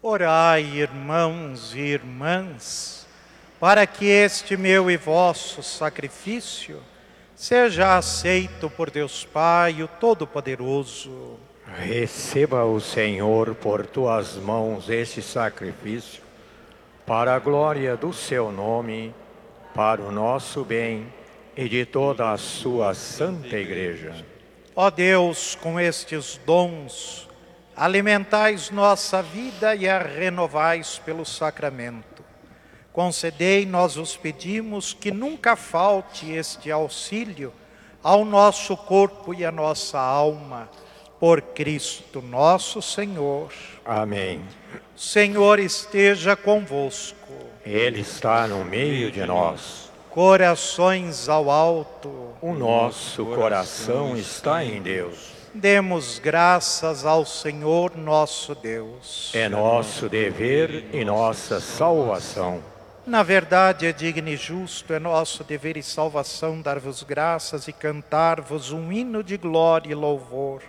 Orai, irmãos e irmãs, para que este meu e vosso sacrifício seja aceito por Deus Pai, o Todo-Poderoso. Receba o Senhor por tuas mãos este sacrifício, para a glória do seu nome, para o nosso bem e de toda a sua santa Igreja. Ó Deus, com estes dons, alimentais nossa vida e a renovais pelo sacramento. Concedei, nós os pedimos, que nunca falte este auxílio ao nosso corpo e à nossa alma, por Cristo nosso Senhor. Amém. Senhor esteja convosco. Ele está no meio de nós. Corações ao alto. O nosso coração está em Deus. Demos graças ao Senhor nosso Deus. É nosso dever e nossa salvação. Na verdade, é digno e justo, é nosso dever e salvação dar-vos graças e cantar-vos um hino de glória e louvor.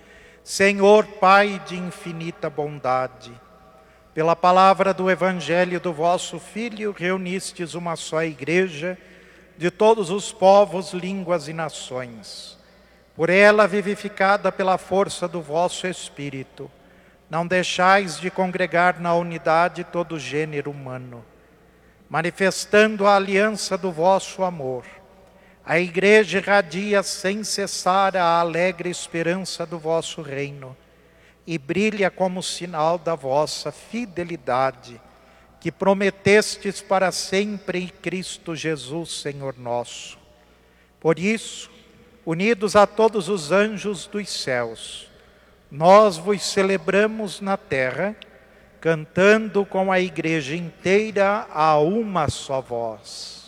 Senhor, Pai de infinita bondade, pela palavra do Evangelho do vosso Filho, reunistes uma só igreja de todos os povos, línguas e nações. Por ela, vivificada pela força do vosso Espírito, não deixais de congregar na unidade todo o gênero humano. Manifestando a aliança do vosso amor, a Igreja irradia sem cessar a alegre esperança do vosso reino e brilha como sinal da vossa fidelidade, que prometestes para sempre em Cristo Jesus, Senhor nosso. Por isso, unidos a todos os anjos dos céus, nós vos celebramos na terra, cantando com a Igreja inteira a uma só voz.